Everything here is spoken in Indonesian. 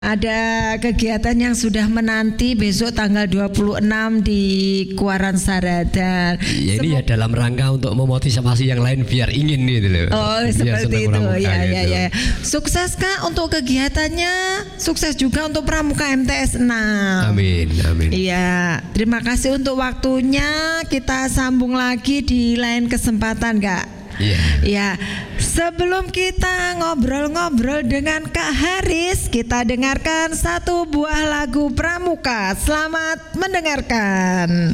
Ada kegiatan yang sudah menanti besok tanggal 26 di Kuaran Sarada. Ya ini ya dalam rangka untuk memotivasi yang lain biar ingin gitu loh. Oh Biar seperti senang itu pramuka ya, gitu. ya ya. Sukses Kak untuk kegiatannya. Sukses juga untuk Pramuka MTS 6. Amin, amin. Iya, terima kasih untuk waktunya. Kita sambung lagi di lain kesempatan Kak. Iya. Ya, sebelum kita ngobrol-ngobrol dengan Kak Haris, kita dengarkan satu buah lagu Pramuka. Selamat mendengarkan.